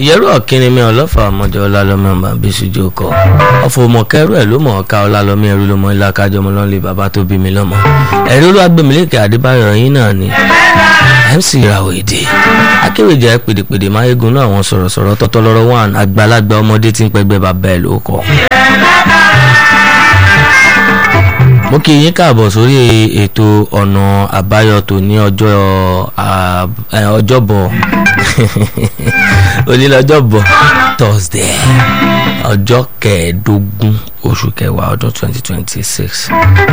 ìyẹ́rù ọ̀kínni mi ọlọ́fà ọmọdé ọlálọ́mọ bàbísùjò kọ ọ̀fọ̀ òmọ̀kẹ́rù ẹ̀ ló mọ̀ ọ́ká ọlálọ́mọ ẹ̀rú ló mọ ilá kájọ ọmọ lọ́nlé bàbá tó bí mi lọ́mọ ẹ̀rí olúwàgbẹ̀mílẹ́kẹ̀ àdébáyọ̀ yín náà ni MC ìràwọ̀ èdè akéwèjẹ pèdèpèdè máyégun náà àwọn sọ̀rọ̀sọ̀rọ̀ tọ́tọ́ lọ́rọ̀ wọn àgbàlagbà ọmọdé tí ń pẹ́gbẹ́ bàbá ẹ̀ ló kọ́. mo kí yín káàbọ̀ sórí ètò ọ̀nà àbáyọ tó ní ọjọ́bọ̀ onílọ́jọ́bọ̀ Thursday ọjọ́ kẹẹ̀ẹ́dógún oṣù kẹwàá ọdún 2026.